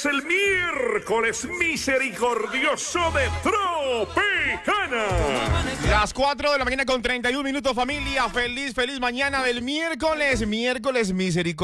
Es el miércoles misericordioso de Tropicana. Las 4 de la mañana con 31 minutos, familia. Feliz mañana del miércoles misericordioso.